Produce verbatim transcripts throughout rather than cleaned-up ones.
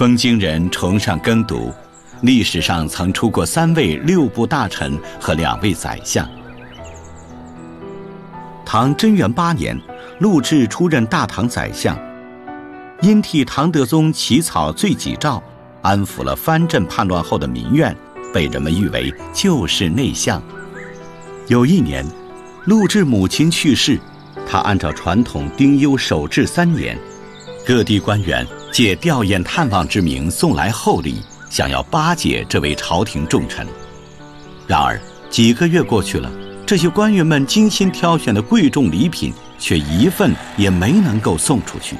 封京人崇尚耕读，历史上曾出过三位六部大臣和两位宰相。唐贞元八年，陆贽出任大唐宰相，因替唐德宗起草罪己诏，安抚了藩镇叛乱后的民怨，被人们誉为救世内相。有一年，陆贽母亲去世，他按照传统丁忧守制三年，各地官员借吊唁探望之名送来厚礼，想要巴结这位朝廷重臣。然而几个月过去了，这些官员们精心挑选的贵重礼品却一份也没能够送出去。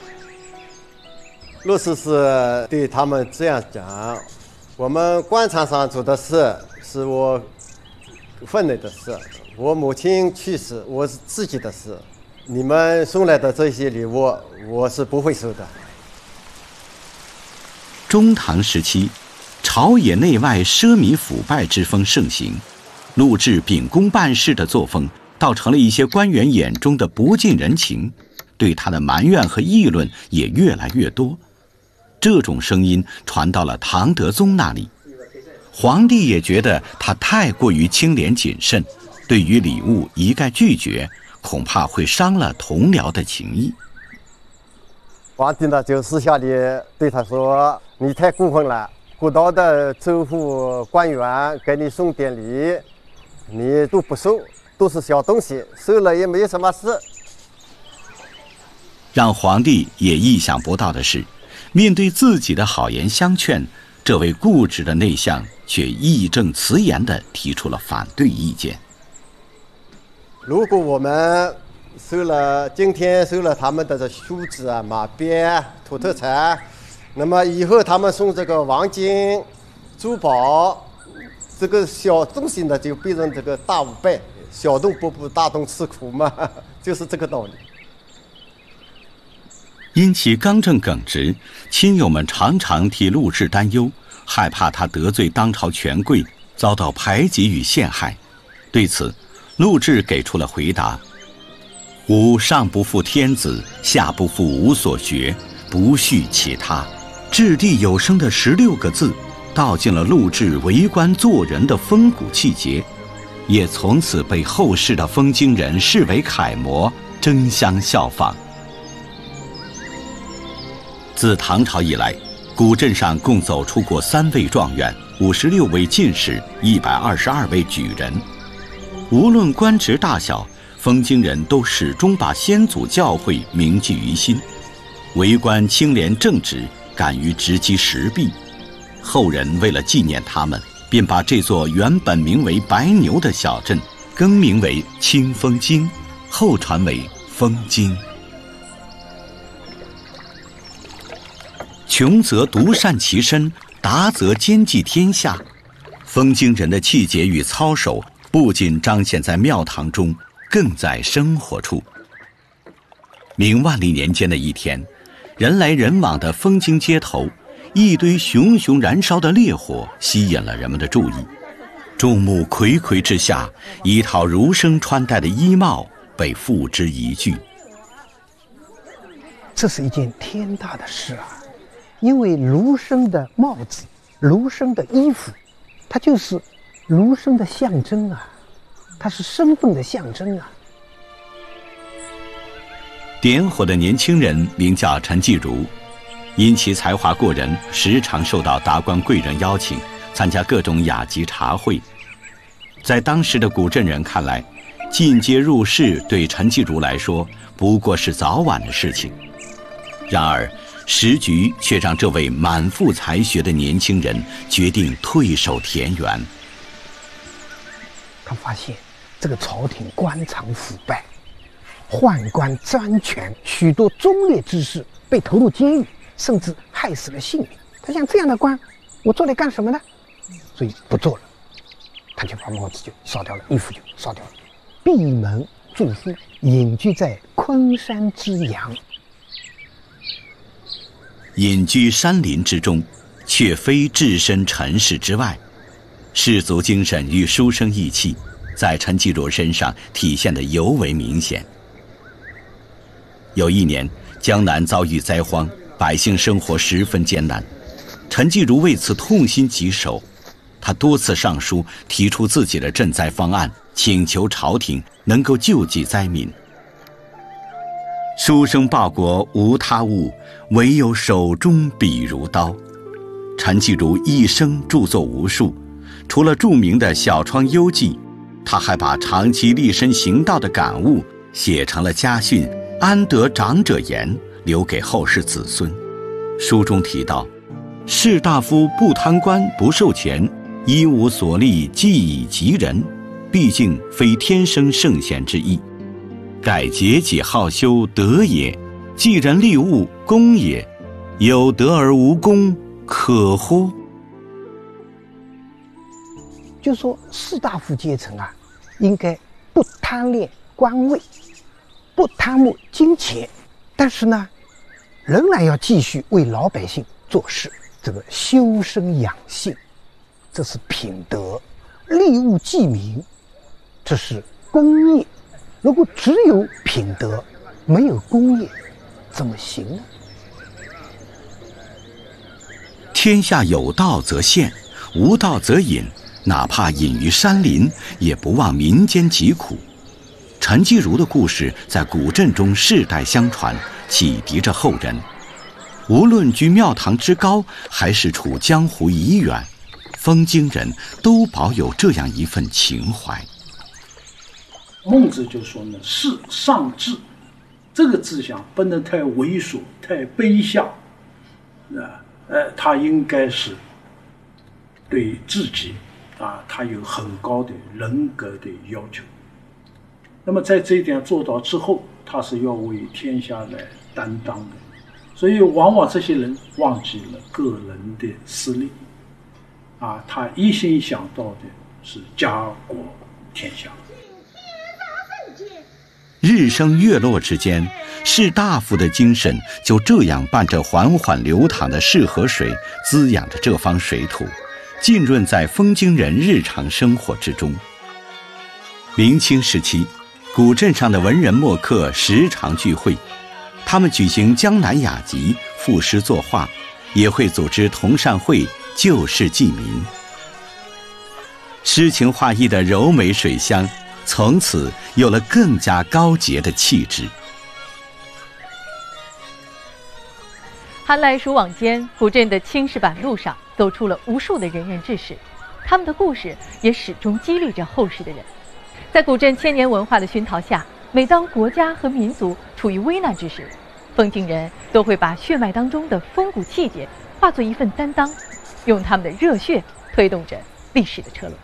陆师是对他们这样讲：我们官场上做的事是我分内的事，我母亲去世我是自己的事，你们送来的这些礼物我是不会收的。 中唐时期，朝野内外奢靡腐败之风盛行，陆贽秉公办事的作风倒成了一些官员眼中的不近人情，对他的埋怨和议论也越来越多。这种声音传到了唐德宗那里，皇帝也觉得他太过于清廉谨慎，对于礼物一概拒绝，恐怕会伤了同僚的情谊。 皇帝呢就私下里对他说：你太过分了，古道的州府官员给你送点礼，你都不收，都是小东西，收了也没什么事。 让皇帝也意想不到的是，面对自己的好言相劝，这位固执的内相却义正辞严地提出了反对意见。 如果我们收了今天收了他们的这梳子啊、马鞭、土特产，那么以后他们送这个黄金、珠宝，这个小东西呢就变成这个大五倍，小洞不补，大洞吃苦嘛，就是这个道理。 因其刚正耿直，亲友们常常替陆贽担忧，害怕他得罪当朝权贵，遭到排挤与陷害。对此，陆贽给出了回答：吾上不负天子，下不负吾所学，不恤其他。掷地有声的十六个字，道尽了陆贽为官做人的风骨气节，也从此被后世的封京人视为楷模，争相效仿。自唐朝以来，古镇上共走出过三位状元、五十六位进士、一百二十二位举人。无论官职大小，封京人都始终把先祖教诲铭记于心，为官清廉正直，敢于直击实弊。后人为了纪念他们，便把这座原本名为白牛的小镇更名为清风京，后传为封京。穷则独善其身，达则兼济天下。封京人的气节与操守不仅彰显在庙堂中，更在生活处。明万历年间的一天，人来人往的封京街头，一堆熊熊燃烧的烈火吸引了人们的注意。众目睽睽之下，一套儒生穿戴的衣帽被付之一炬。 这是一件天大的事啊！因为儒生的帽子、儒生的衣服，它就是儒生的象征啊，它是身份的象征啊。 点火的年轻人名叫陈继儒，因其才华过人，时常受到达官贵人邀请，参加各种雅集茶会。在当时的古镇人看来，进阶入仕对陈继儒来说不过是早晚的事情。然而时局却让这位满腹才学的年轻人决定退守田园。 他发现这个朝廷官场腐败，宦官专权，许多忠烈之士被投入监狱，甚至害死了性命。他想，这样的官我做来干什么呢？所以不做了，他就把帽子就烧掉了，衣服就烧掉了，闭门住宿，隐居在昆山之阳。 隐居山林之中，却非置身尘世之外，士族精神与书生意气在陈继儒身上体现得尤为明显。有一年，江南遭遇灾荒， 百姓生活十分艰难。陈继儒为此痛心疾首，他多次上书提出自己的赈灾方案，请求朝廷能够救济灾民。书生报国无他物，唯有手中笔如刀。陈继儒一生著作无数，除了著名的《小窗幽记》，他还把长期立身行道的感悟写成了家训《安得长者言》，留给后世子孙。书中提到，士大夫不贪官不受钱，一无所立，既以及人，毕竟非天生圣贤之意。盖节己好修德也，济人利物功也，有德而无功，可乎？ 就说士大夫阶层啊，应该不贪恋官位，不贪慕金钱，但是呢，仍然要继续为老百姓做事，这个修身养性，这是品德；利物济民，这是公业。如果只有品德，没有公业，怎么行呢？ 天下有道则现，无道则隐。哪怕隐于山林，也不忘民间疾苦。陈继儒的故事在古镇中世代相传，启迪着后人。无论居庙堂之高，还是处江湖以远，封京人都保有这样一份情怀。 孟子就说呢，事上志，这个志向不能太猥琐、太卑下，啊，呃，他应该是对自己啊，他有很高的人格的要求。那么在这一点做到之后，他是要为天下来担当的。所以往往这些人忘记了个人的私利，啊，他一心想到的是家国天下。 日升月落之间，士大夫的精神就这样伴着缓缓流淌的泗河水，滋养着这方水土，浸润在封京人日常生活之中。明清时期，古镇上的文人墨客时常聚会，他们举行江南雅集，赋诗作画，也会组织同善会，救世济民。诗情画意的柔美水乡，从此有了更加高洁的气质。 寒来暑往间，古镇的青石板路上走出了无数的仁人志士，他们的故事也始终激励着后世的人。在古镇千年文化的熏陶下，每当国家和民族处于危难之时，封京人都会把血脉当中的风骨气节化作一份担当，用他们的热血推动着历史的车轮。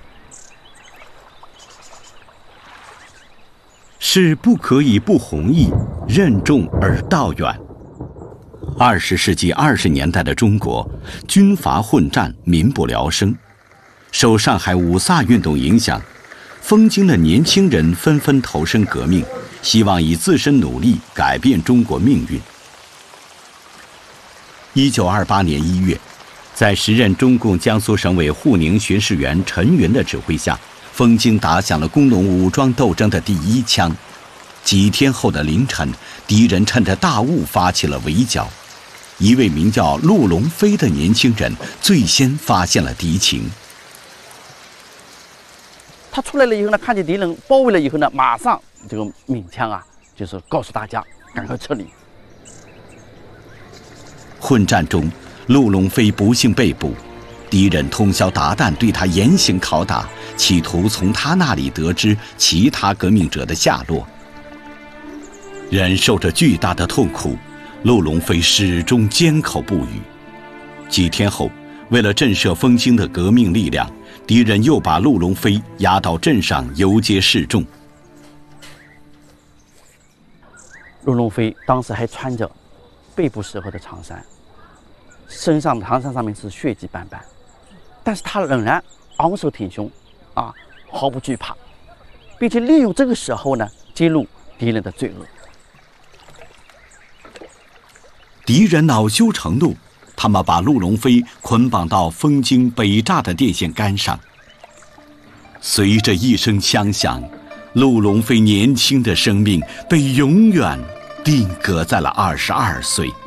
是不可以不弘毅，任重而道远。二十世纪二十年代的中国，军阀混战，民不聊生。受上海五卅运动影响，封京的年轻人纷纷投身革命，希望以自身努力改变中国命运。一九二八年一月，在时任中共江苏省委沪宁巡视员陈云的指挥下，封京打响了工农武装斗争的第一枪。几天后的凌晨，敌人趁着大雾发起了围剿。一位名叫陆龙飞的年轻人最先发现了敌情。 他出来了以后呢，看见敌人包围了以后呢，马上这个鸣枪啊，就是告诉大家赶快撤离。 混战中，陆龙飞不幸被捕，敌人通宵达旦对他严刑拷打，企图从他那里得知其他革命者的下落。忍受着巨大的痛苦，陆龙飞始终缄口不语。几天后，为了震慑封京的革命力量，敌人又把陆龙飞押到镇上游街示众。 陆龙飞当时还穿着背部时候的长衫，身上的长衫上面是血迹斑斑，但是他仍然昂首挺胸，啊，毫不惧怕，并且利用这个时候呢，揭露敌人的罪恶。 敌人恼羞成怒，他们把陆龙飞捆绑到封京北栅的电线杆上。随着一声枪响，陆龙飞年轻的生命被永远定格在了二十二岁。